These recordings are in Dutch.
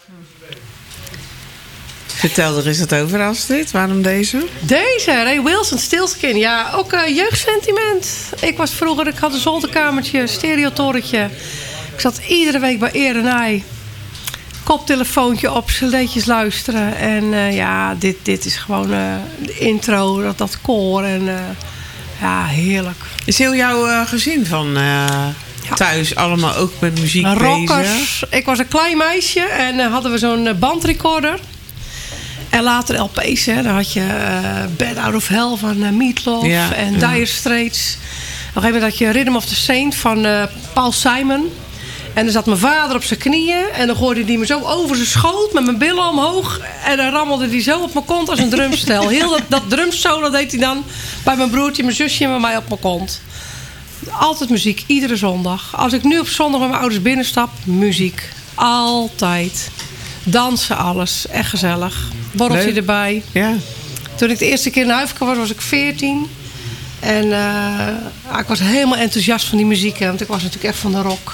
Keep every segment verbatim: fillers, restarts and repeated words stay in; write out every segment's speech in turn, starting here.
Vertel er eens wat over, Astrid. Waarom deze? Deze, Ray Wilson, Stilskin. Ja, ook uh, jeugdsentiment. Ik was vroeger, ik had een zolderkamertje, stereotorretje. Ik zat iedere week bij Eer en Ei. Koptelefoontje op, cd'tjes luisteren. En uh, ja, dit, dit is gewoon uh, de intro, dat, dat koor. En uh, ja, heerlijk. Is heel jouw uh, gezin van uh, ja. thuis allemaal ook met muziek Rockers. bezig? Ik was een klein meisje en uh, hadden we zo'n uh, bandrecorder. En later L P's, hè. Dan had je uh, Bad Out of Hell van uh, Meatloaf ja, en ja. Dire Straits. Op een gegeven moment had je Rhythm of the Saint van uh, Paul Simon. En dan zat mijn vader op zijn knieën. En dan gooide hij me zo over zijn schoot met mijn billen omhoog. En dan rammelde hij zo op mijn kont als een drumstel. Heel dat, dat drumsolo deed hij dan bij mijn broertje, mijn zusje en bij mij op mijn kont. Altijd muziek, iedere zondag. Als ik nu op zondag met mijn ouders binnenstap, muziek. Altijd. Dansen, alles. Echt gezellig. Borreltje Leuk. Erbij. Ja. Toen ik de eerste keer in Huifke was, was ik veertien. En uh, ik was helemaal enthousiast van die muziek. Hè, want ik was natuurlijk echt van de rock.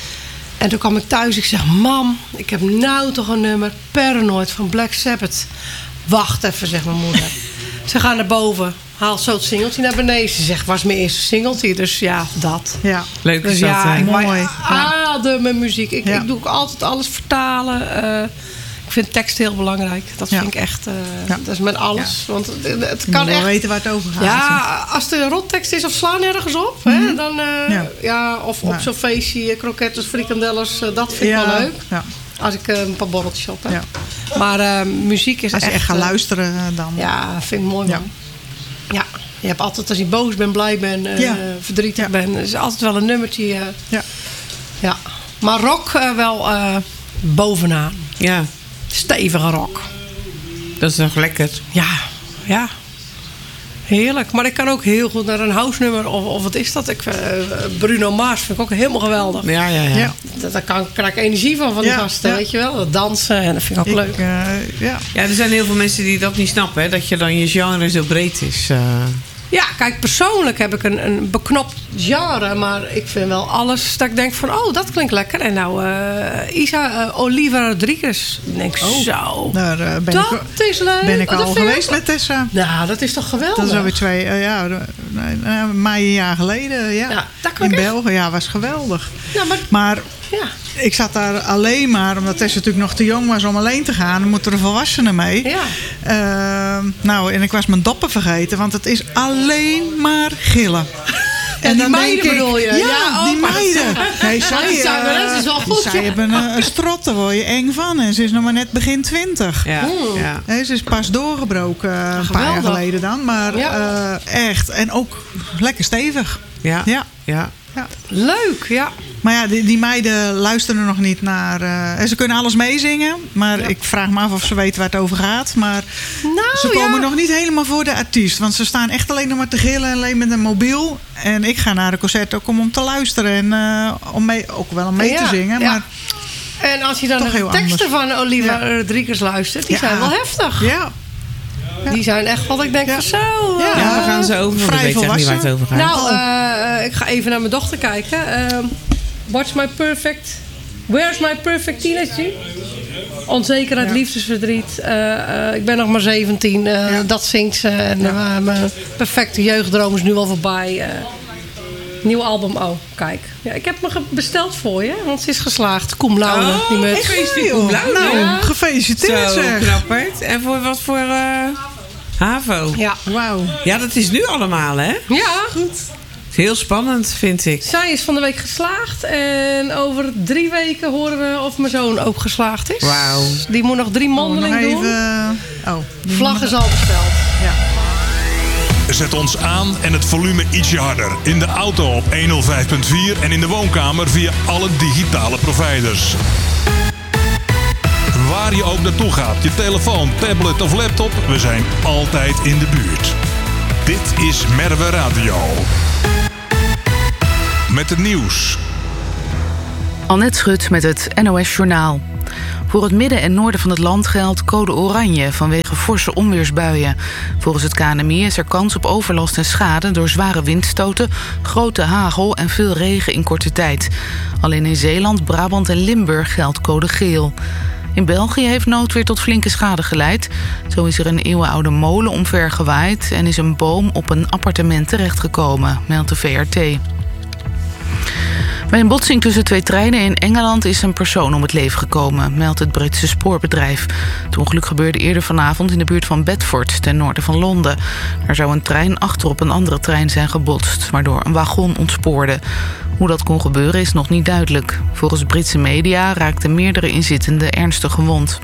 En toen kwam ik thuis. Ik zeg, mam, ik heb nou toch een nummer. Paranoid van Black Sabbath. Wacht even, zegt mijn moeder. Ze gaan naar boven. Haalt zo het singeltje naar beneden. Ze zegt, was mijn eerste singeltje. Dus ja, dat. Ja. Leuk is Dus dat, ja, hè? ik Mooi. adem mijn muziek. Ik, Ja. ik doe ook altijd alles vertalen. Uh, ik vind tekst heel belangrijk. Dat Ja. vind ik echt, uh, Ja. dat is met alles. Want het, het Je kan moet wel echt... weten waar het over gaat. Ja, als het een rottekst is of slaan ergens op. Mm-hmm. Hè, dan, uh, Ja. ja, of op Ja. zo'n feestje, krokettes, frikandelles. Uh, dat vind ik ja. wel leuk. Ja. Als ik uh, een paar borreltjes op heb. Ja. Maar uh, muziek is Als je echt... echt gaat uh, luisteren dan. Ja, vind ik mooi, man. Ja. Ja. Je hebt altijd, als je boos bent, blij bent, uh, Ja. verdrietig Ja. bent. is altijd wel een nummertje. Uh, Ja. ja. Maar rock uh, wel uh, bovenaan. Ja, Stevige rock. dat is nog lekker. Ja, ja. Heerlijk. Maar ik kan ook heel goed naar een house nummer. Of, of wat is dat? Ik, uh, Bruno Mars vind ik ook helemaal geweldig. Ja, ja, ja. Ja. Dat, daar kan, krijg ik energie van, van die Ja, gasten. ja. Weet je wel? Dat dansen. En dat vind ik ook Ik, leuk. uh, ja. Ja, er zijn heel veel mensen die dat niet snappen. Hè? Dat je dan je genre zo breed is. Uh... Ja, kijk, persoonlijk heb ik een, een beknopt genre. Maar ik vind wel alles dat ik denk van... Oh, dat klinkt lekker. En nou, uh, Isa uh, Oliva Rodrigez. Ik denk Oh, zo. Daar uh, ben, dat ik, is leuk. ben ik Dat al vind ik geweest ook- met Tessa. Nou, dat is toch geweldig? Dat is alweer twee, uh, ja, uh, maar een jaar geleden. Ja. Ja, dat kan in ik echt. België, ja, was geweldig. Ja, maar... Maar Ja. ik zat daar alleen maar, omdat Tessa natuurlijk nog te jong was om alleen te gaan. Dan moeten er volwassenen mee. Ja. Uh, nou, en ik was mijn doppen vergeten, want het is alleen maar gillen. En die meiden bedoel je? Ja, Ja, die oh, maar- meiden. Nee, Maar die zij, zijn wel- eh, dat is wel goed, zij ja. hebben een, een strot, daar word je eng van. En ze is nog maar net begin twintig. Ja, Hmm. ja. Nee, ze is pas doorgebroken, uh, een paar jaar geweldig. geleden dan. Maar Ja. uh, echt. En ook lekker stevig. Ja. Ja. Ja. Ja. Leuk, ja. Maar ja, die, die meiden luisteren nog niet naar... Uh, en ze kunnen alles meezingen. Maar Ja. ik vraag me af of ze weten waar het over gaat. Maar Nou, ze komen ja. nog niet helemaal voor de artiest. Want ze staan echt alleen nog maar te gillen. Alleen met een mobiel. En ik ga naar de concert ook om, om te luisteren. En uh, om mee, ook wel om mee Ja, te zingen. ja. Maar En als je dan Toch naar de heel teksten anders. van Oliva Ja. Rodriguez luistert, die Ja. zijn wel heftig. ja, Die zijn echt wat ik denk Ja. van zo. Ja. uh, Ja, we gaan ze over. Want Vrij ik weet echt niet waar het over gaat. Nou, uh, ik ga even naar mijn dochter kijken. Uh, what's my perfect... Where's my perfect teenager? Onzekerheid, Ja. liefdesverdriet. Uh, uh, ik ben nog maar zeventien. Uh, Ja. Dat zingt ze. En uh, mijn perfecte jeugddroom is nu al voorbij. Uh, nieuw album. Oh, kijk. Ja, ik heb me ge- besteld voor je. Want ze is geslaagd. Cum laude. Oh, die muts. echt? Feestje joh. cum laude. Nou, Ja. gefeliciteerd Zo zeg. knapperd. En voor wat voor uh, HAVO? Ja. Wauw. Ja, dat is nu allemaal, hè? Ja. Heel spannend, vind ik. Zij is van de week geslaagd. En over drie weken horen we of mijn zoon ook geslaagd is. Wauw. Die moet nog drie Nog mondelingen doen. even... Oh, die Vlag moet- is al besteld. Ja. Zet ons aan en het volume ietsje harder. In de auto op honderdvijf komma vier en in de woonkamer via alle digitale providers. Waar je ook naartoe gaat, je telefoon, tablet of laptop, we zijn altijd in de buurt. Dit is Merwe Radio. Met het nieuws. Annette Schut met het N O S Journaal. Voor het midden en noorden van het land geldt code oranje vanwege forse onweersbuien. Volgens het K N M I is er kans op overlast en schade door zware windstoten, grote hagel en veel regen in korte tijd. Alleen in Zeeland, Brabant en Limburg geldt code geel. In België heeft noodweer tot flinke schade geleid. Zo is er een eeuwenoude molen omvergewaaid en is een boom op een appartement terechtgekomen, meldt de V R T. Bij een botsing tussen twee treinen in Engeland is een persoon om het leven gekomen, meldt het Britse spoorbedrijf. Het ongeluk gebeurde eerder vanavond in de buurt van Bedford, ten noorden van Londen. Daar zou een trein achterop een andere trein zijn gebotst, waardoor een wagon ontspoorde. Hoe dat kon gebeuren is nog niet duidelijk. Volgens Britse media raakten meerdere inzittenden ernstig gewond.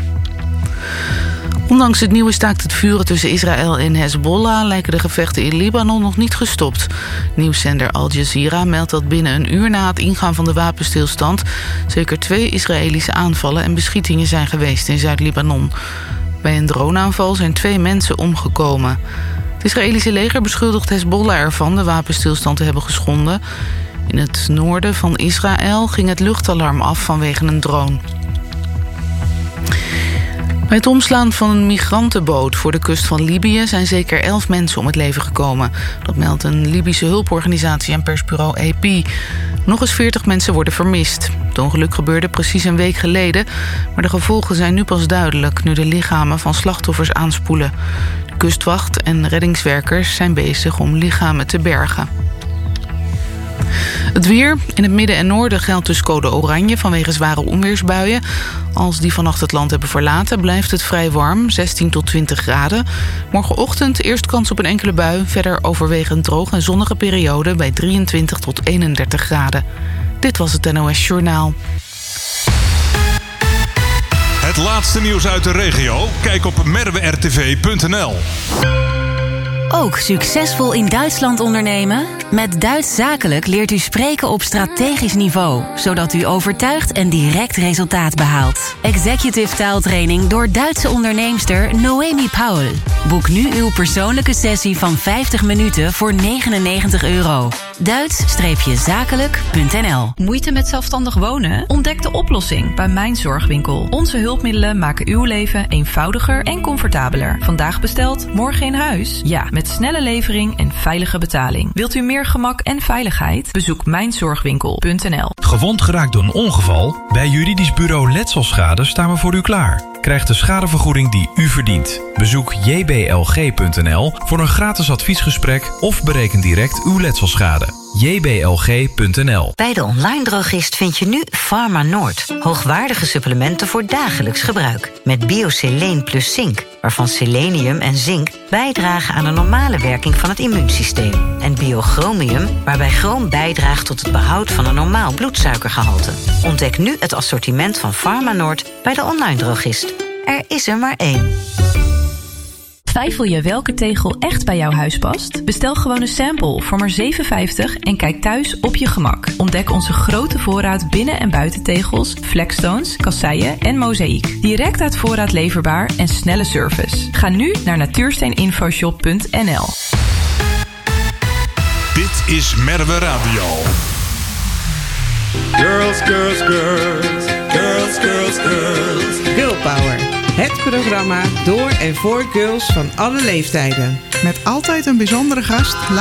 Ondanks het nieuwe staakt het vuren tussen Israël en Hezbollah lijken de gevechten in Libanon nog niet gestopt. Nieuwszender Al Jazeera meldt dat binnen een uur na het ingaan van de wapenstilstand zeker twee Israëlische aanvallen en beschietingen zijn geweest in Zuid-Libanon. Bij een droneaanval zijn twee mensen omgekomen. Het Israëlische leger beschuldigt Hezbollah ervan de wapenstilstand te hebben geschonden. In het noorden van Israël ging het luchtalarm af vanwege een drone. Bij het omslaan van een migrantenboot voor de kust van Libië zijn zeker elf mensen om het leven gekomen. Dat meldt een Libische hulporganisatie en persbureau A P. Nog eens veertig mensen worden vermist. Het ongeluk gebeurde precies een week geleden, maar de gevolgen zijn nu pas duidelijk nu de lichamen van slachtoffers aanspoelen. De kustwacht en reddingswerkers zijn bezig om lichamen te bergen. Het weer. In het midden en noorden geldt dus code oranje vanwege zware onweersbuien. Als die vannacht het land hebben verlaten, blijft het vrij warm, zestien tot twintig graden. Morgenochtend eerst kans op een enkele bui, verder overwegend droog en zonnige periode bij drieëntwintig tot eenendertig graden. Dit was het N O S Journaal. Het laatste nieuws uit de regio? Kijk op merwe r t v punt n l. Ook succesvol in Duitsland ondernemen? Met Duits Zakelijk leert u spreken op strategisch niveau, zodat u overtuigt en direct resultaat behaalt. Executive taaltraining door Duitse onderneemster Noemi Paul. Boek nu uw persoonlijke sessie van vijftig minuten voor negenennegentig euro. Duits Zakelijk punt n l. Moeite met zelfstandig wonen? Ontdek de oplossing bij Mijn Zorgwinkel. Onze hulpmiddelen maken uw leven eenvoudiger en comfortabeler. Vandaag besteld, morgen in huis? Ja, met snelle levering en veilige betaling. Wilt u meer gemak en veiligheid? Bezoek mijn zorgwinkel punt n l. Gewond geraakt door een ongeval? Bij juridisch bureau Letselschade staan we voor u klaar. Krijg de schadevergoeding die u verdient. Bezoek j b l g punt n l voor een gratis adviesgesprek of bereken direct uw letselschade. j b l g punt n l. Bij de online drogist vind je nu Pharma Noord. Hoogwaardige supplementen voor dagelijks gebruik. Met Bioseleen plus zink, waarvan selenium en zink bijdragen aan de normale werking van het immuunsysteem. En Biochromium, waarbij chroom bijdraagt tot het behoud van een normaal bloedsuikergehalte. Ontdek nu het assortiment van Pharma Noord bij de online drogist. Er is er maar één. Twijfel je welke tegel echt bij jouw huis past? Bestel gewoon een sample voor maar zeven vijftig en kijk thuis op je gemak. Ontdek onze grote voorraad binnen- en buitentegels, flexstones, kasseien en mozaïek. Direct uit voorraad leverbaar en snelle service. Ga nu naar natuursteeninfoshop punt n l. Dit is Merwe Radio. Girls, girls, girls, girls, girls, girls. Girl Power. Het programma door en voor girls van alle leeftijden. Met altijd een bijzondere gast.